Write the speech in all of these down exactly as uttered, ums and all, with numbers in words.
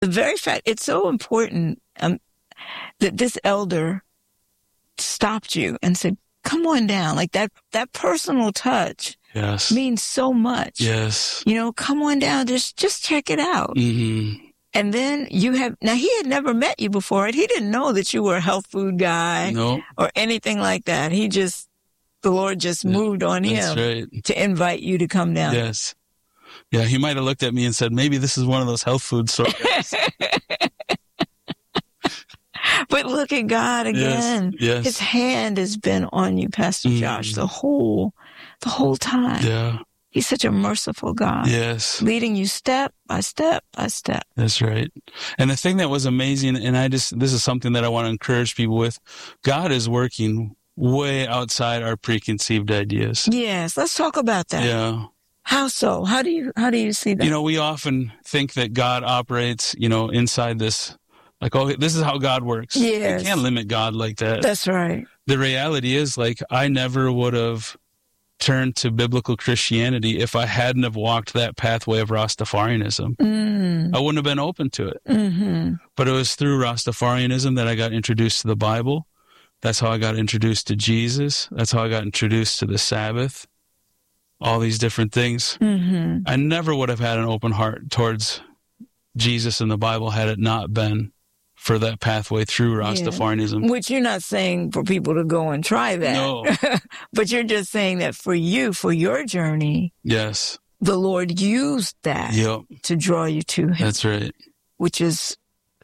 the very fact, it's so important um, that this elder stopped you and said, come on down. Like that, that personal touch yes. means so much. Yes. You know, come on down, just, just check it out. Mm-hmm. And then you have, now he had never met you before, right? He didn't know that you were a health food guy no. or anything like that. He just, the Lord just yeah, moved on him right. to invite you to come down. Yes. Yeah, he might have looked at me and said, maybe this is one of those health food stores. But look at God again. Yes, yes. His hand has been on you, Pastor mm. Josh, the whole, the whole time. Yeah. He's such a merciful God. Yes. Leading you step by step by step. That's right. And the thing that was amazing, and I just, this is something that I want to encourage people with, God is working way outside our preconceived ideas. Yes. Let's talk about that. Yeah. How so? How do you, how do you see that? You know, we often think that God operates, you know, inside this, like, oh, this is how God works. Yes. You can't limit God like that. That's right. The reality is, like, I never would have turned to biblical Christianity if I hadn't have walked that pathway of Rastafarianism. Mm. I wouldn't have been open to it. Mm-hmm. But it was through Rastafarianism that I got introduced to the Bible. That's how I got introduced to Jesus. That's how I got introduced to the Sabbath. All these different things. Mm-hmm. I never would have had an open heart towards Jesus and the Bible had it not been for that pathway through Rastafarianism. Yeah. Which you're not saying for people to go and try that. No. But you're just saying that for you, for your journey, yes, the Lord used that yep. to draw you to him. That's right. Which is,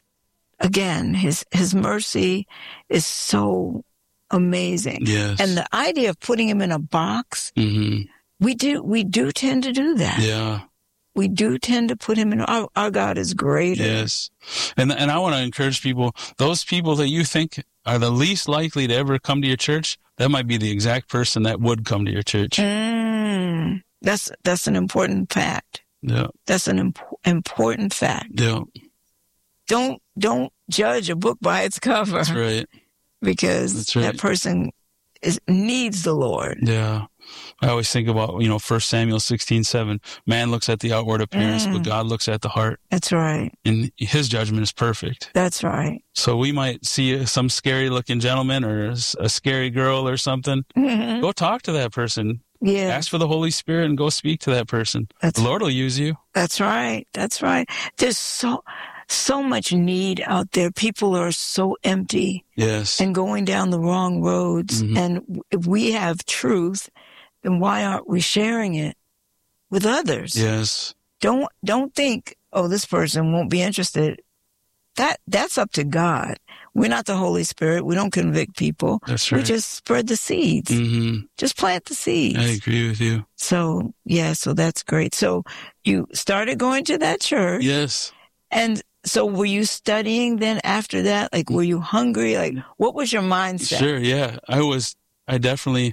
again, his, his mercy is so amazing. Yes. And the idea of putting him in a box, mm-hmm. we do, we do tend to do that. Yeah. We do tend to put him in, our, our God is greater. Yes. And and I want to encourage people, those people that you think are the least likely to ever come to your church, that might be the exact person that would come to your church. Mm, that's, that's an important fact. Yeah. That's an imp- important fact. Yeah. Don't, don't judge a book by its cover. That's right. Because That's right. that person is, needs the Lord. Yeah. I always think about, you know, First Samuel sixteen seven. Man looks at the outward appearance, mm. but God looks at the heart. That's right. And his judgment is perfect. That's right. So we might see some scary looking gentleman or a scary girl or something. Mm-hmm. Go talk to that person. Yeah. Ask for the Holy Spirit and go speak to that person. That's, the Lord will use you. That's right. That's right. There's so, so much need out there. People are so empty. Yes. And going down the wrong roads. Mm-hmm. And if we have truth, then why aren't we sharing it with others? Yes. Don't, don't think, oh, this person won't be interested. That, that's up to God. We're not the Holy Spirit. We don't convict people. That's right. We just spread the seeds. Mm-hmm. Just plant the seeds. I agree with you. So, yeah, so that's great. So you started going to that church. Yes. And so were you studying then after that? Like, were you hungry? Like, what was your mindset? Sure, yeah. I was, I definitely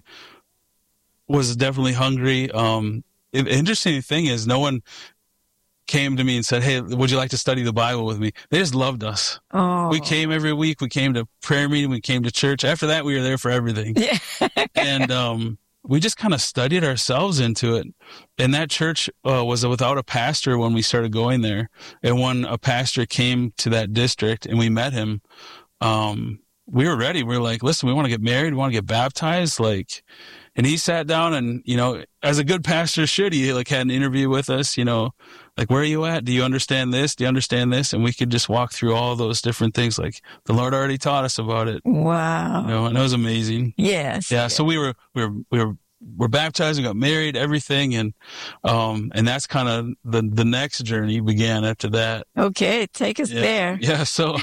was definitely hungry. Um, the interesting thing is no one came to me and said, hey, would you like to study the Bible with me? They just loved us. Oh. We came every week. We came to prayer meeting. We came to church. After that, we were there for everything. Yeah. And um, we just kind of studied ourselves into it. And that church uh, was without a pastor when we started going there. And when a pastor came to that district and we met him, um, we were ready. We were like, listen, we want to get married. We want to get baptized. Like, and he sat down and, you know, as a good pastor should, he like had an interview with us, you know, like, where are you at? Do you understand this? Do you understand this? And we could just walk through all those different things. Like the Lord already taught us about it. Wow. You know, and it was amazing. Yes. Yeah. Yes. So we were, we were, we were, we're baptized and got married, everything. And, um, and that's kind of the, the next journey began after that. Okay. Take us yeah. there. Yeah. So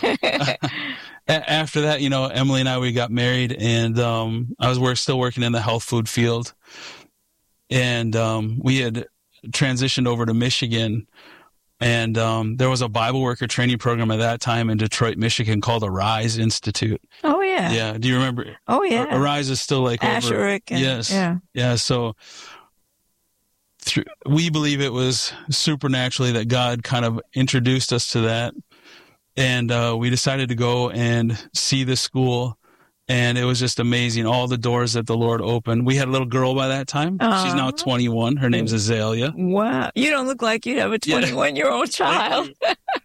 after that, you know, Emily and I, we got married and, um, I was work, still working in the health food field and, um, we had transitioned over to Michigan and, um, there was a Bible worker training program at that time in Detroit, Michigan called Arise Institute. Oh yeah. Yeah. Do you remember? Oh yeah. Arise is still like Asherick. over. And, yes. Yeah. Yeah. So through, we believe it was supernaturally that God kind of introduced us to that. And uh, we decided to go and see the school. And it was just amazing. All the doors that the Lord opened. We had a little girl by that time. Uh, She's now twenty-one. Her name's Azalea. Wow. You don't look like you have a twenty-one-year-old child.